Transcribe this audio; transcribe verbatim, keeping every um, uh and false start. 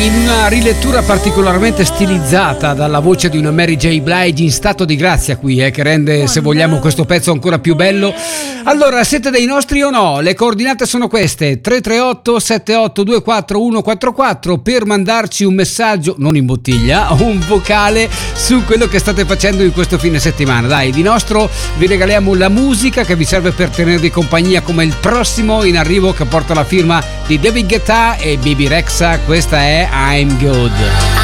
In una rilettura particolarmente stilizzata dalla voce di una Mary J. Blige in stato di grazia qui, eh, che rende, se vogliamo, questo pezzo ancora più bello. Allora, siete dei nostri o no? Le coordinate sono queste: tre tre otto sette otto due quattro uno quattro quattro per mandarci un messaggio, non in bottiglia, un vocale su quello che state facendo in questo fine settimana. Dai, di nostro vi regaliamo la musica che vi serve per tenervi compagnia, come il prossimo in arrivo che porta la firma di David Guetta e Bibi Rexha. Questa è I'm Good.